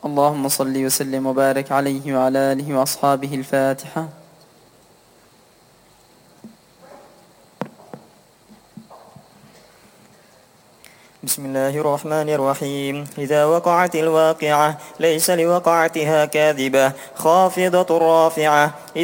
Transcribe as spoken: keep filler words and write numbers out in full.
اللهم صل وسلم وبارك عليه وعلى آله وأصحابه. الفاتحة. بسم الله الرحمن الرحيم. إذا وقعت الواقعة ليس لوقعتها كاذبة خافضة رافعة